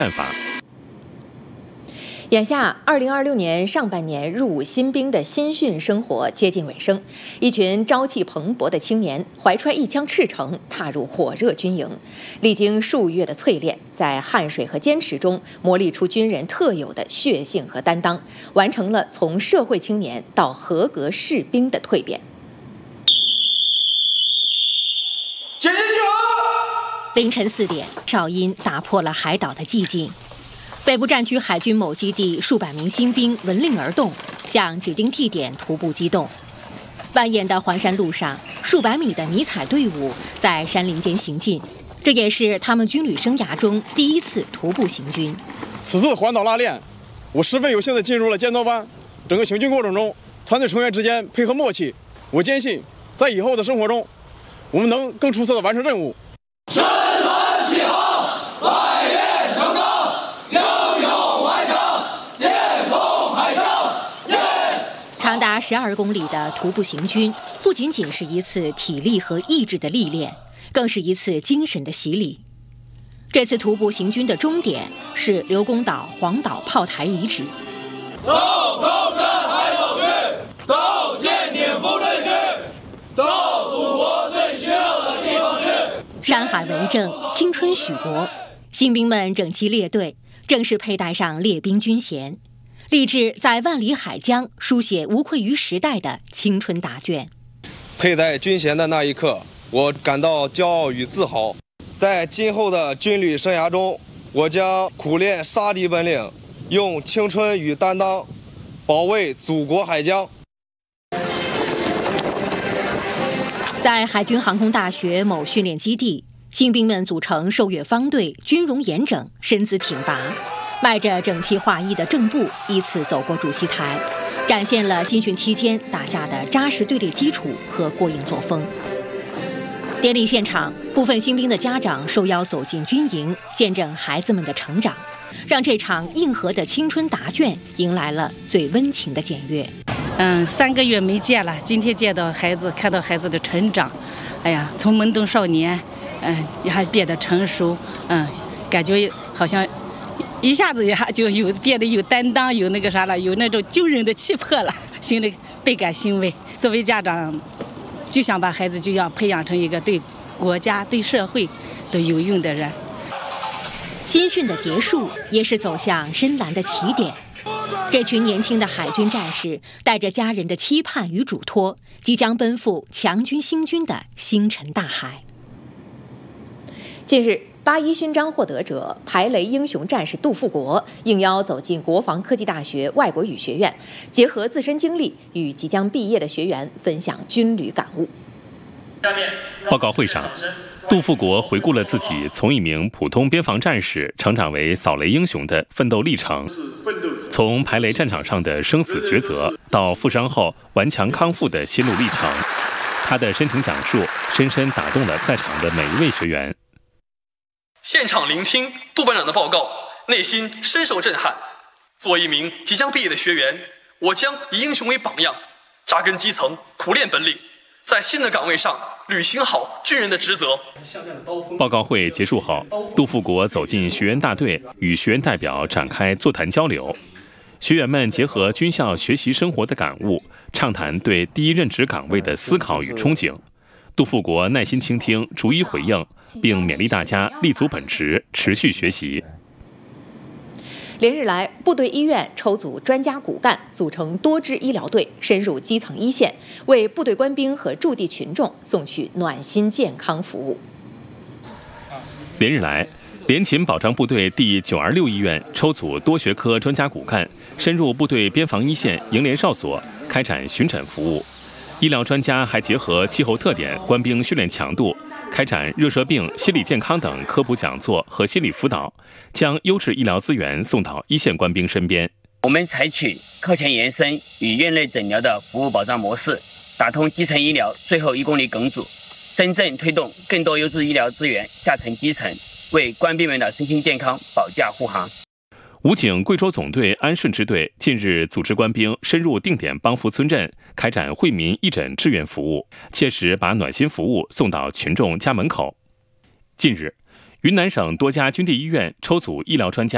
办法。 眼下，2026年上半年入伍新兵的新训生活接近尾声，一群朝气蓬勃的青年怀揣一腔赤诚，踏入火热军营，历经数月的淬炼，在汗水和坚持中磨砺出军人特有的血性和担当，完成了从社会青年到合格士兵的蜕变。 凌晨4点，哨音打破了海岛的寂静。北部战区海军某基地数百名新兵闻令而动，向指定地点徒步机动。蜿蜒的环山路上，数百米的迷彩队伍在山林间行进，这也是他们军旅生涯中第一次徒步行军。 此次环岛拉练，我十分有幸地进入了建造班。整个行军过程中，团队成员之间配合默契，我坚信，在以后的生活中，我们能更出色地完成任务。 深蓝起航，百炼成钢，英勇顽强，剑锋海疆。 长达12公里的徒步行军，不仅仅是一次体力和意志的历练，更是一次精神的洗礼。这次徒步行军的终点是刘公岛黄岛炮台遗址。 到高山海岛去，到舰艇部队去，到祖国最需要的地方去。 山海为证，青春许国。新兵们整齐列队，正式佩戴上列兵军衔，立志在万里海疆书写无愧于时代的青春答卷。 佩戴军衔的那一刻，我感到骄傲与自豪。在今后的军旅生涯中，我将苦练杀敌本领，用青春与担当保卫祖国海疆。 在海军航空大学某训练基地，新兵们组成受阅方队，军容严整，身姿挺拔，迈着整齐划一的正步，依次走过主席台，展现了新训期间打下的扎实队列基础和过硬作风。典礼现场，部分新兵的家长受邀走进军营，见证孩子们的成长，让这场硬核的青春答卷迎来了最温情的检阅。 3个月没见了，今天见到孩子，看到孩子的成长，哎呀，从懵懂少年，也还变得成熟，感觉好像一下子也就变得有担当，有那个啥了，有那种军人的气魄了，心里倍感欣慰。作为家长，就想把孩子就要培养成一个对国家、对社会都有用的人。 新训的结束，也是走向深蓝的起点。这群年轻的海军战士带着家人的期盼与嘱托，即将奔赴强军兴军的星辰大海。 近日，81勋章获得者排雷英雄战士杜富国应邀走进国防科技大学外国语学院，结合自身经历与即将毕业的学员分享军旅感悟。 报告会上，杜富国回顾了自己从一名普通边防战士成长为扫雷英雄的奋斗历程，从排雷战场上的生死抉择到负伤后顽强康复的心路历程，他的深情讲述深深打动了在场的每一位学员。 现场聆听杜班长的报告，内心深受震撼。作为一名即将毕业的学员，我将以英雄为榜样，扎根基层，苦练本领，在新的岗位上履行好军人的职责。 报告会结束后，杜富国走进学员大队，与学员代表展开座谈交流。学员们结合军校学习生活的感悟，畅谈对第一任职岗位的思考与憧憬。杜富国耐心倾听，逐一回应，并勉励大家立足本职，持续学习。 连日来，部队医院抽组专家骨干，组成多支医疗队，深入基层一线，为部队官兵和驻地群众送去暖心健康服务。 连日来，联勤保障部队第926医院抽组多学科专家骨干，深入部队边防一线营连哨所，开展巡诊服务。医疗专家还结合气候特点、官兵训练强度，开展热射病、心理健康等科普讲座和心理辅导，将优质医疗资源送到一线官兵身边。 我们采取课前延伸与院内诊疗的服务保障模式，打通基层医疗最后1公里梗阻，真正推动更多优质医疗资源下沉基层，为官兵们的身心健康保驾护航。 武警贵州总队安顺支队近日组织官兵深入定点帮扶村镇，开展惠民义诊志愿服务，切实把暖心服务送到群众家门口。近日，云南省多家军地医院抽组医疗专家